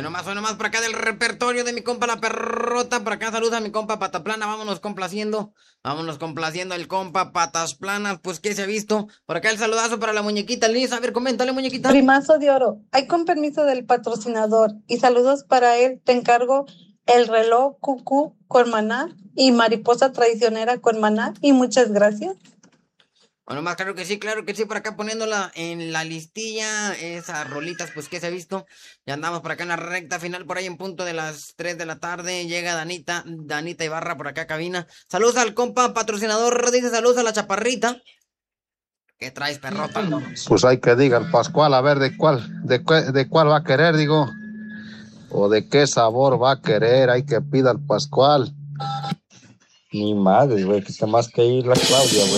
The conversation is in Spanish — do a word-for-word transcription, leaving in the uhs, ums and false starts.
nomás, hoy nomás por acá del repertorio de mi compa La Perrota. Por acá saluda a mi compa Pataplana. Vámonos complaciendo. Vámonos complaciendo al compa Patas Planas. Pues, ¿qué se ha visto? Por acá el saludazo para la muñequita Liz. A ver, coméntale, muñequita. Primazo de oro, hay con permiso del patrocinador y saludos para él. Te encargo el reloj cucú con maná y mariposa traicionera con maná y muchas gracias. Bueno, más claro que sí, claro que sí, por acá poniéndola en la listilla, esas rolitas, pues que se ha visto. Ya andamos por acá en la recta final, por ahí en punto de las tres de la tarde. Llega Danita, Danita Ibarra por acá a cabina. Saludos al compa patrocinador, dice saludos a la chaparrita. ¿Qué traes, perrota? Pues hay que diga el Pascual, a ver de cuál, de, cu- de cuál va a querer, digo. O de qué sabor va a querer, hay que pida el Pascual. Ni madre, güey, que está más que ir la Claudia, güey.